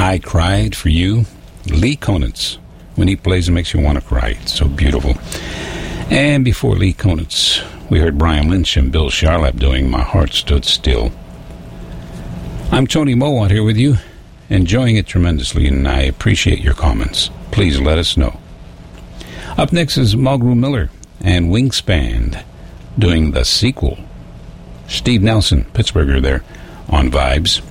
I Cried for You. Lee Konitz. When he plays, it makes you want to cry. It's so beautiful. And before Lee Konitz, we heard Brian Lynch and Bill Charlap doing My Heart Stood Still. I'm Tony Mowat here with you, enjoying it tremendously, and I appreciate your comments. Please let us know. Up next is Mulgrew Miller and Wingspan doing The Sequel. Steve Nelson, Pittsburgher there, on Vibes.